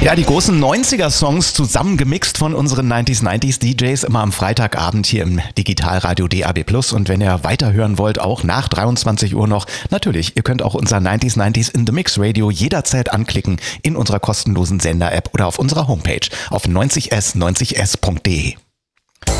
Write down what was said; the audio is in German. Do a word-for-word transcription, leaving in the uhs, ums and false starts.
Ja, die großen neunziger-Songs zusammengemixt von unseren neunziger neunzig D Js immer am Freitagabend hier im Digitalradio D A B plus. Und wenn ihr weiterhören wollt, auch nach dreiundzwanzig Uhr noch, natürlich, ihr könnt auch unser neunziger neunzig in the Mix Radio jederzeit anklicken in unserer kostenlosen Sender-App oder auf unserer Homepage auf neunzig s neunzig s punkt de.